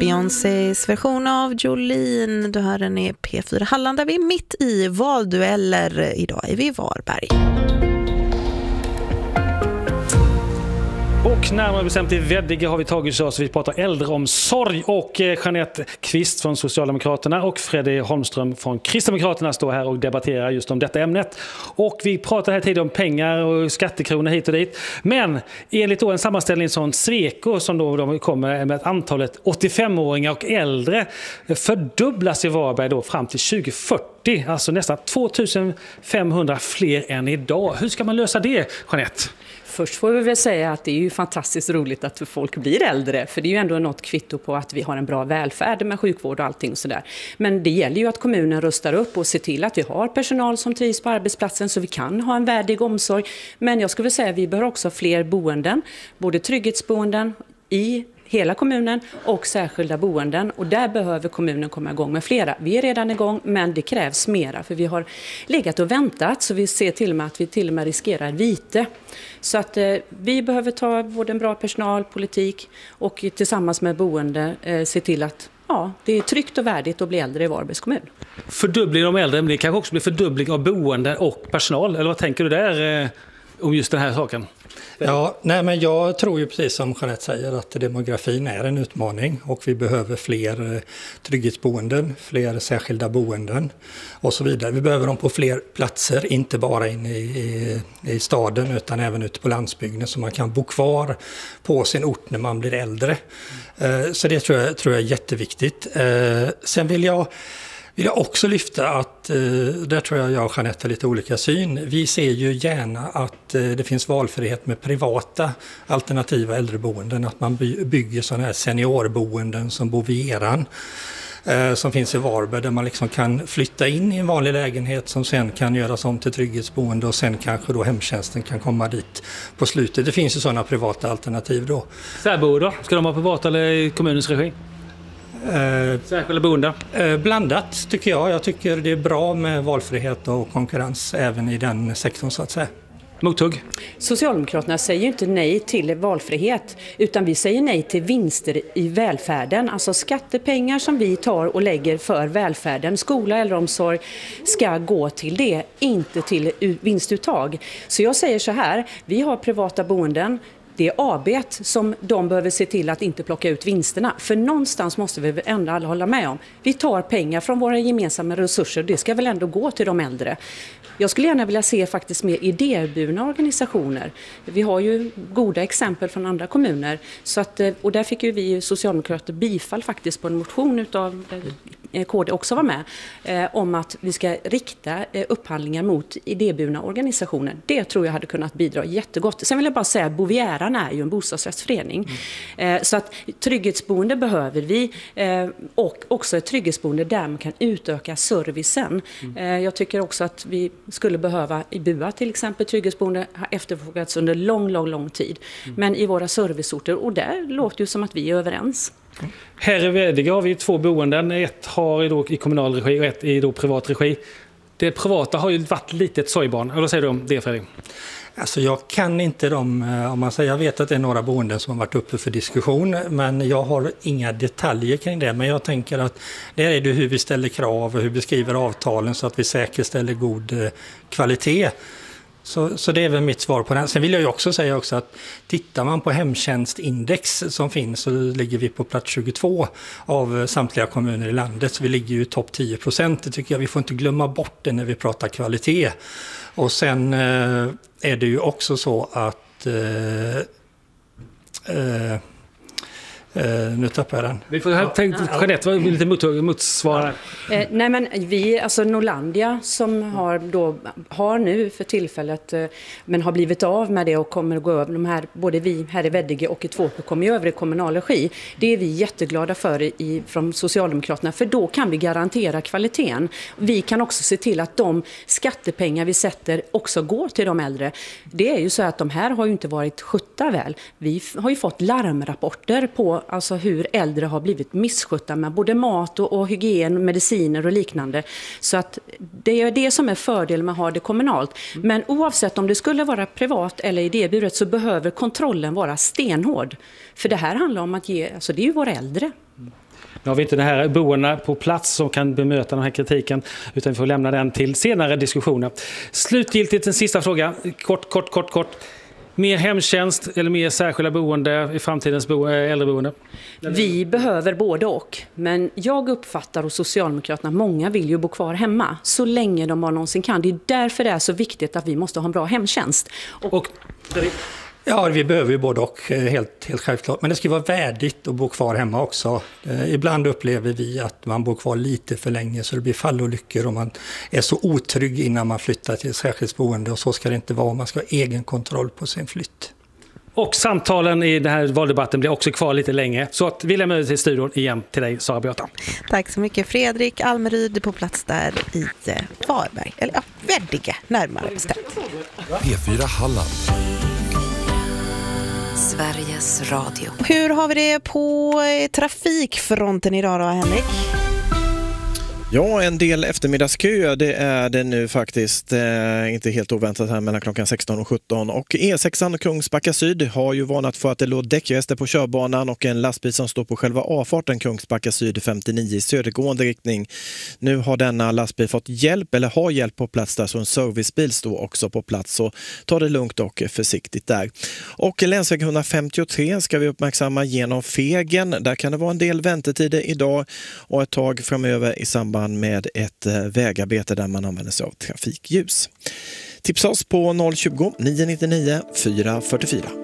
Beyoncés version av Jolene. Du hör den i P4 Halland där vi är mitt i valdueller. Idag är vi i Varberg. Och närmare bestämt i Veddige har vi tagit oss. Vi pratar äldreomsorg och Jeanette Kvist från Socialdemokraterna och Freddy Holmström från Kristdemokraterna står här och debatterar just om detta ämnet. Och vi pratar här tidigare om pengar och skattekronor hit och dit. Men enligt då en sammanställning från Sweco som då de kommer med att antalet 85-åringar och äldre fördubblas i Varberg då fram till 2040. Alltså nästan 2500 fler än idag. Hur ska man lösa det, Jeanette? Först får vi väl säga att det är ju fantastiskt roligt att folk blir äldre. För det är ju ändå något kvitto på att vi har en bra välfärd med sjukvård och allting och sådär. Men det gäller ju att kommunen rustar upp och ser till att vi har personal som trivs på arbetsplatsen så vi kan ha en värdig omsorg. Men jag skulle vilja säga att vi behöver också fler boenden. Både trygghetsboenden i hela kommunen och särskilda boenden. Och där behöver kommunen komma igång med flera. Vi är redan igång men det krävs mera. För vi har legat och väntat så vi ser till och med att vi till och med riskerar vite. Så att vi behöver ta både en bra personalpolitik och tillsammans med boende se till att det är tryggt och värdigt att bli äldre i Varbergs kommun. Fördubbling av äldre, men det kanske också blir fördubbling av boende och personal. Eller vad tänker du där om just den här saken? Ja, nej men jag tror ju precis som Jeanette säger att demografin är en utmaning och vi behöver fler trygghetsboenden, fler särskilda boenden och så vidare. Vi behöver dem på fler platser, inte bara inne i staden utan även ute på landsbygden så man kan bo kvar på sin ort när man blir äldre. Så det tror jag är jätteviktigt. Sen vill jag också lyfta att, där tror jag och Jeanette har lite olika syn. Vi ser ju gärna att det finns valfrihet med privata alternativa äldreboenden. Att man bygger sådana här seniorboenden som Bovieran som finns i Varberg där man liksom kan flytta in i en vanlig lägenhet som sen kan göras om till trygghetsboende och sen kanske då hemtjänsten kan komma dit på slutet. Det finns ju sådana privata alternativ då. Särboende då? Ska de vara privat eller i kommunens regi? Särskilda boende? Blandat tycker jag. Jag tycker det är bra med valfrihet och konkurrens även i den sektorn så att säga. Mothugg. Socialdemokraterna säger ju inte nej till valfrihet utan vi säger nej till vinster i välfärden. Alltså skattepengar som vi tar och lägger för välfärden, skola, äldreomsorg ska gå till det, inte till vinstuttag. Så jag säger så här, vi har privata boenden. Det är AB som de behöver se till att inte plocka ut vinsterna. För någonstans måste vi ändå alla hålla med om. Vi tar pengar från våra gemensamma resurser. Det ska väl ändå gå till de äldre. Jag skulle gärna vilja se faktiskt mer idéburna organisationer. Vi har ju goda exempel från andra kommuner. Så att, och där fick ju vi socialdemokrater bifall faktiskt på en motion utav KD också var med. Om att vi ska rikta upphandlingar mot idéburna organisationer. Det tror jag hade kunnat bidra jättegott. Sen vill jag bara säga att Bovieran är ju en bostadsrättsförening. Så att trygghetsboende behöver vi och också ett trygghetsboende där man kan utöka servicen. Jag tycker också att vi skulle behöva i Bua till exempel trygghetsboende har efterfrågats under lång tid. Men i våra serviceorter och där låter det som att vi är överens. Här i Veddige har vi 2 boenden. Ett har i kommunal regi och ett i privat regi. Det privata har ju varit lite ett sorgbarn. Eller vad säger du om det, Fredrik? Alltså jag kan inte om man säger, jag vet att det är några boenden som har varit uppe för diskussion men jag har inga detaljer kring det. Men jag tänker att det är det hur vi ställer krav och hur vi skriver avtalen så att vi säkerställer god kvalitet. Så det är väl mitt svar på den. Sen vill jag ju också säga att tittar man på hemtjänstindex som finns så ligger vi på plats 22 av samtliga kommuner i landet. Så vi ligger ju i topp 10%. Det tycker jag vi får inte glömma bort det när vi pratar kvalitet. Och sen är det ju också så att nu tappar jag den. Vi får ha tänkt Jeanette, vad vill lite motsvara? Nej men vi, alltså Norlandia som har nu för tillfället men har blivit av med det och kommer att gå över de här, både vi här i Veddige och i Tvååker kommer ju över i kommunal regi. Det är vi jätteglada för från Socialdemokraterna för då kan vi garantera kvaliteten. Vi kan också se till att de skattepengar vi sätter också går till de äldre. Det är ju så att de här har ju inte varit skjutta väl. Vi har ju fått larmrapporter på på alltså hur äldre har blivit misskötta med både mat och hygien, mediciner och liknande. Så att det är det som är fördelen med att ha det kommunalt. Men oavsett om det skulle vara privat eller idéburet så behöver kontrollen vara stenhård. För det här handlar om att alltså det är ju våra äldre. Nu har vi inte det här boendena på plats som kan bemöta den här kritiken, utan vi får lämna den till senare diskussioner. Slutgiltigt en sista fråga, kort. Mer hemtjänst eller mer särskilda boende i framtidens äldreboende? Vi behöver både och. Men jag uppfattar hos Socialdemokraterna att många vill ju bo kvar hemma så länge de bara någonsin kan. Det är därför det är så viktigt att vi måste ha en bra hemtjänst. Ja, vi behöver ju både och, helt självklart. Men det ska vara värdigt att bo kvar hemma också. Ibland upplever vi att man bor kvar lite för länge så det blir fallolyckor och man är så otrygg innan man flyttar till ett särskilt boende. Och så ska det inte vara. Man ska ha egen kontroll på sin flytt. Och samtalen i den här valdebatten blir också kvar lite länge. Så att vi lämnar ut till studion igen till dig, Sara Beata. Tack så mycket, Fredrik Almeryd på plats där i Varberg. Eller ja, Veddige, närmare bestämt. P4 Halland. Sveriges Radio. Hur har vi det på trafikfronten idag då, Henrik? Ja, en del eftermiddagskö, det är det nu faktiskt, inte helt oväntat här mellan klockan 16 och 17. Och E6 Kungsbacka Syd har ju varnat för att det låg däckrester på körbanan och en lastbil som står på själva avfarten Kungsbacka Syd 59 i södergående riktning. Nu har denna lastbil fått hjälp, eller har hjälp på plats där, så en servicebil står också på plats, så ta det lugnt och försiktigt där. Och länsväg 153 ska vi uppmärksamma genom Fegen. Där kan det vara en del väntetider idag och ett tag framöver i samband med ett vägarbete där man använder sig av trafikljus. Tipsa oss på 020 999 444.